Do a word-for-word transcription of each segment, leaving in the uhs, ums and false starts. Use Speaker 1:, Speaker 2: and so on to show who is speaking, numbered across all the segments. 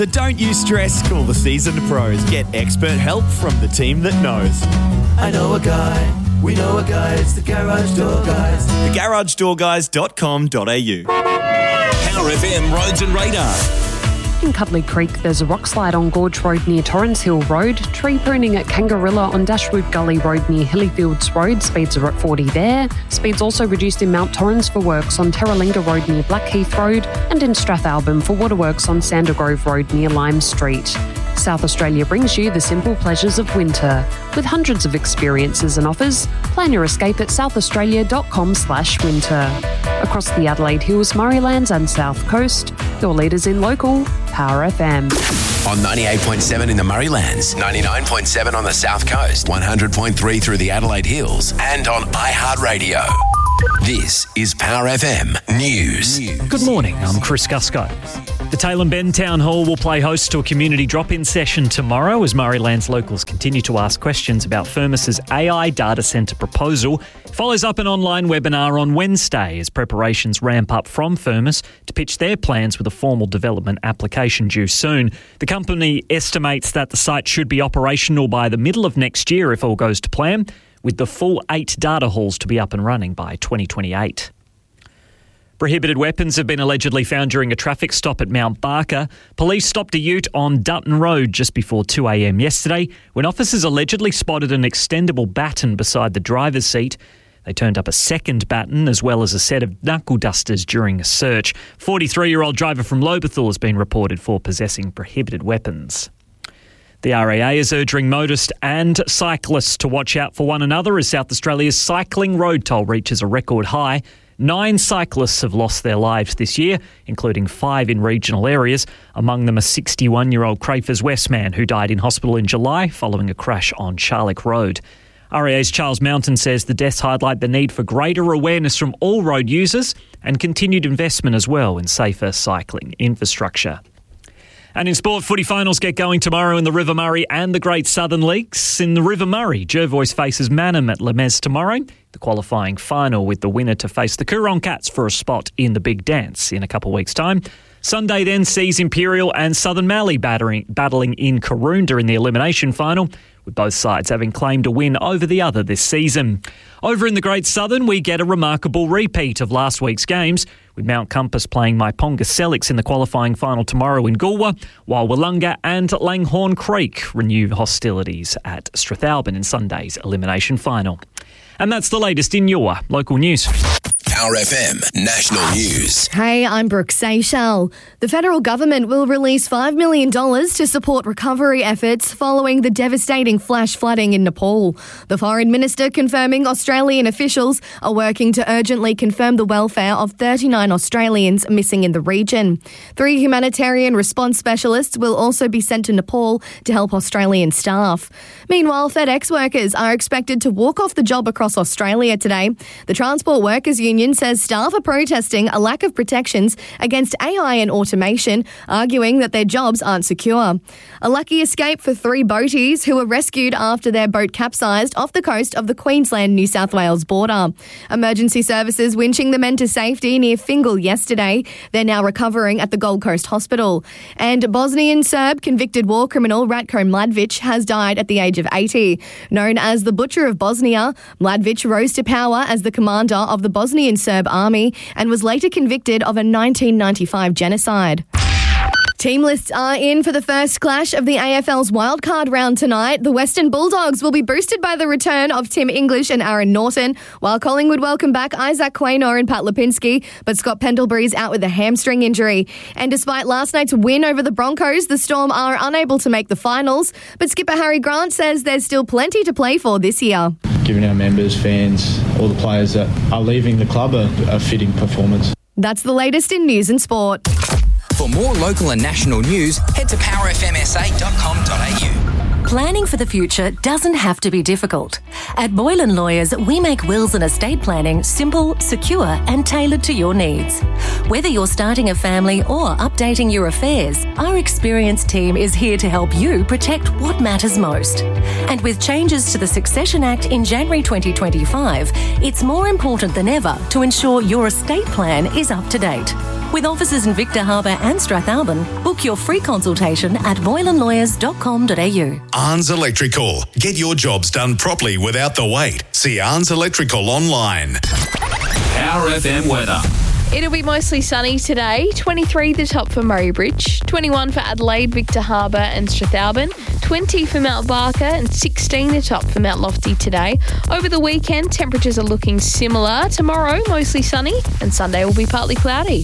Speaker 1: But don't you stress, call the seasoned pros. Get expert help from the team that knows.
Speaker 2: I know a guy, we know a guy, it's the Garage Door Guys.
Speaker 1: the garage door guys dot com dot a u.
Speaker 3: Power F M Roads and Radar.
Speaker 4: In Cuddly Creek, there's a rock slide on Gorge Road near Torrens Hill Road, tree pruning at Kangarilla on Dashwood Gully Road near Hillyfields Road, speeds are at forty there. Speeds also reduced in Mount Torrens for works on Terralinga Road near Blackheath Road, and in Strathalbyn for waterworks on Sandergrove Road near Lime Street. South Australia brings you the simple pleasures of winter. With hundreds of experiences and offers, plan your escape at southaustralia.com slash winter. Across the Adelaide Hills, Murraylands and South Coast, your leaders in local, Power F M.
Speaker 3: On ninety-eight point seven in the Murraylands, ninety-nine point seven on the South Coast, one hundred point three through the Adelaide Hills, and on iHeartRadio. This is Power F M News.
Speaker 5: Good morning, I'm Chris Gusco. The Tailem Bend Town Hall will play host to a community drop-in session tomorrow as Murraylands locals continue to ask questions about Firmus's A I data centre proposal. Follows up an online webinar on Wednesday as preparations ramp up from Firmus to pitch their plans with a formal development application due soon. The company estimates that the site should be operational by the middle of next year if all goes to plan, with the full eight data halls to be up and running by twenty twenty-eight. Prohibited weapons have been allegedly found during a traffic stop at Mount Barker. Police stopped a ute on Dutton Road just before two a m yesterday when officers allegedly spotted an extendable baton beside the driver's seat. They turned up a second baton as well as a set of knuckle dusters during a search. forty-three-year-old driver from Lobethal has been reported for possessing prohibited weapons. The R A A is urging motorists and cyclists to watch out for one another as South Australia's cycling road toll reaches a record high. Nine cyclists have lost their lives this year, including five in regional areas. Among them a sixty-one-year-old Crafers West man who died in hospital in July following a crash on Charlick Road. R A A's Charles Mountain says the deaths highlight the need for greater awareness from all road users and continued investment as well in safer cycling infrastructure. And in sport, footy finals get going tomorrow in the River Murray and the Great Southern Leagues. In the River Murray, Jervois faces Manham at Lemez tomorrow. The qualifying final with the winner to face the Coorong Cats for a spot in the Big Dance in a couple of weeks' time. Sunday then sees Imperial and Southern Mallee battering, battling in Karoonda in the elimination final, with both sides having claimed a win over the other this season. Over in the Great Southern, we get a remarkable repeat of last week's games, with Mount Compass playing Maiponga Selix in the qualifying final tomorrow in Goolwa, while Wollonga and Langhorne Creek renew hostilities at Strathalbyn in Sunday's elimination final. And that's the latest in your local news.
Speaker 3: Power F M National News.
Speaker 6: Hey, I'm Brooke Seychelles. The federal government will release five million dollars to support recovery efforts following the devastating flash flooding in Nepal. The foreign minister confirming Australian officials are working to urgently confirm the welfare of thirty-nine Australians missing in the region. Three humanitarian response specialists will also be sent to Nepal to help Australian staff. Meanwhile, FedEx workers are expected to walk off the job across Australia today. The Transport Workers Union says staff are protesting a lack of protections against A I and automation, arguing that their jobs aren't secure. A lucky escape for three boaties who were rescued after their boat capsized off the coast of the Queensland-New South Wales border. Emergency services winching the men to safety near Fingal yesterday. They're now recovering at the Gold Coast Hospital. And Bosnian Serb convicted war criminal Ratko Mladic has died at the age of eighty. Known as the Butcher of Bosnia, Mladic rose to power as the commander of the Bosnian Serb army and was later convicted of a nineteen ninety-five genocide. Team lists are in for the first clash of the A F L's wildcard round tonight. The Western Bulldogs will be boosted by the return of Tim English and Aaron Norton, while Collingwood welcome back Isaac Quaynor and Pat Lipinski, but Scott Pendlebury's out with a hamstring injury. And despite last night's win over the Broncos, the Storm are unable to make the finals, but skipper Harry Grant says there's still plenty to play for this year.
Speaker 7: Giving our members, fans, all the players that are leaving the club a, a fitting performance.
Speaker 6: That's the latest in news and sport.
Speaker 8: For more local and national news, head to power f m s a dot com dot a u.
Speaker 9: Planning for the future doesn't have to be difficult. At Boylan Lawyers, we make wills and estate planning simple, secure and tailored to your needs. Whether you're starting a family or updating your affairs, our experienced team is here to help you protect what matters most. And with changes to the Succession Act in January twenty twenty-five, it's more important than ever to ensure your estate plan is up to date. With offices in Victor Harbour and Strathalbyn, book your free consultation at boylan lawyers dot com dot a u.
Speaker 10: Arns Electrical. Get your jobs done properly without the wait. See Arns Electrical online.
Speaker 3: Power F M weather.
Speaker 11: It'll be mostly sunny today. twenty-three the top for Murray Bridge, twenty-one for Adelaide, Victor Harbour and Strathalbyn, twenty for Mount Barker and sixteen the top for Mount Lofty today. Over the weekend, temperatures are looking similar. Tomorrow, mostly sunny and Sunday will be partly cloudy.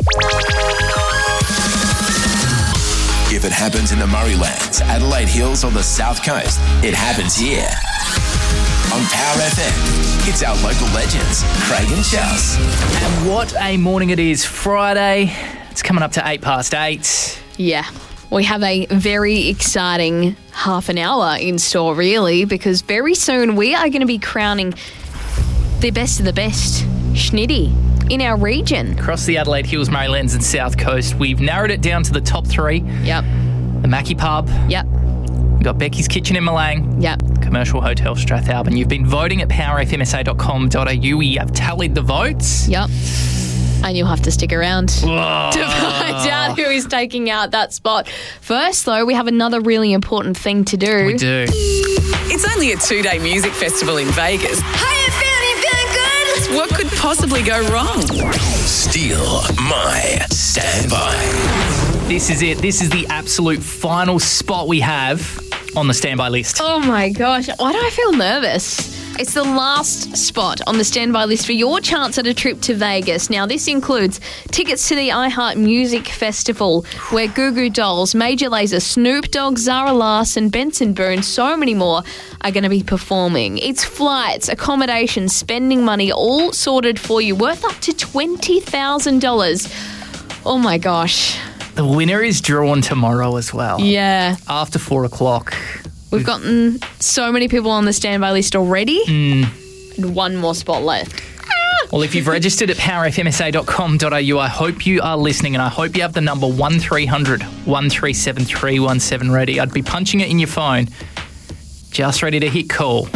Speaker 3: If it happens in the Murraylands, Adelaide Hills or the South Coast, it happens here. On Power F M, it's our local legends, Craig and Chels.
Speaker 12: And what a morning it is. Friday, it's coming up to eight past eight.
Speaker 11: Yeah, we have a very exciting half an hour in store, really, because very soon we are going to be crowning the best of the best Schnitty in our region.
Speaker 12: Across the Adelaide Hills, Murraylands and South Coast, we've narrowed it down to the top three.
Speaker 11: Yep.
Speaker 12: The Mackie Pub.
Speaker 11: Yep.
Speaker 12: We've got Becky's Kitchen in Malang.
Speaker 11: Yep.
Speaker 12: Commercial Hotel Strathalbyn. You've been voting at power f m s a dot com dot a u. We have tallied the votes.
Speaker 11: Yep. And you'll have to stick around
Speaker 12: Whoa.
Speaker 11: to find out who is taking out that spot. First, though, we have another really important thing to do.
Speaker 12: We do.
Speaker 13: It's only a two-day music festival in Vegas. Hey, feeling, feeling good? What could possibly go wrong?
Speaker 3: Steal my standby.
Speaker 12: This is it. This is the absolute final spot we have on the standby list.
Speaker 11: Oh my gosh, why do I feel nervous? It's the last spot on the standby list for your chance at a trip to Vegas. Now, this includes tickets to the iHeart Music Festival, where Goo Goo Dolls, Major Lazer, Snoop Dogg, Zara Larsson, Benson Boone, so many more are going to be performing. It's flights, accommodation, spending money, all sorted for you, worth up to twenty thousand dollars. Oh my gosh.
Speaker 12: The winner is drawn tomorrow as well.
Speaker 11: Yeah.
Speaker 12: After four o'clock.
Speaker 11: We've gotten so many people on the standby list already.
Speaker 12: Mm.
Speaker 11: And one more spot left.
Speaker 12: Well, if you've registered at power f m s a dot com dot a u, I hope you are listening and I hope you have the number one three hundred, one three seven, three one seven ready. I'd be punching it in your phone, just ready to hit call.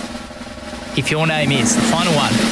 Speaker 12: If your name is, the final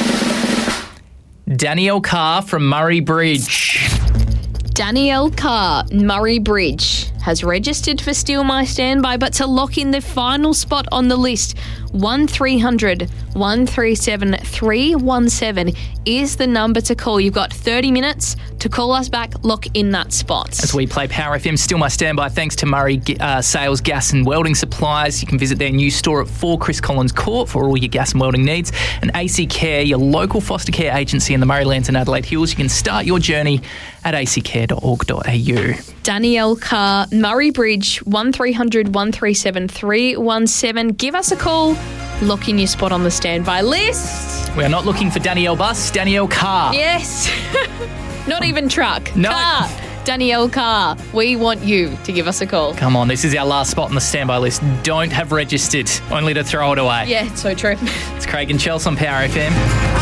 Speaker 12: one, Danielle Carr from Murray Bridge.
Speaker 11: Danielle Carr, Murray Bridge, has registered for Steal My Standby, but to lock in the final spot on the list, one three hundred, one three seven, three one seven is the number to call. You've got thirty minutes to call us back, lock in that spot.
Speaker 12: As we play Power F M, Steal My Standby, thanks to Murray uh, Sales Gas and Welding Supplies. You can visit their new store at four Chris Collins Court for all your gas and welding needs. And A C Care, your local foster care agency in the Murraylands and Adelaide Hills. You can start your journey at a c care dot org dot a u.
Speaker 11: Danielle Carr, Murray Bridge, one three hundred, one three seven, three one seven. Give us a call. Lock in your spot on the standby list.
Speaker 12: We are not looking for Danielle Bus, Danielle Carr.
Speaker 11: Yes. Not even truck.
Speaker 12: No.
Speaker 11: Car. Danielle Carr. We want you to give us a call.
Speaker 12: Come on, this is our last spot on the standby list. Don't have registered, only to throw it away.
Speaker 11: Yeah, it's so true.
Speaker 12: It's Craig and Chels on Power F M.